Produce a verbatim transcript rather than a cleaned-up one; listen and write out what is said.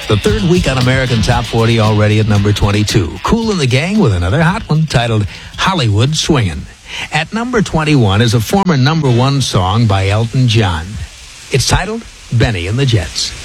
The third week on American Top forty, already at number twenty-two. Kool and the Gang with another hot one titled Hollywood Swingin'. At number twenty-one is a former number one song by Elton John. It's titled Benny and the Jets.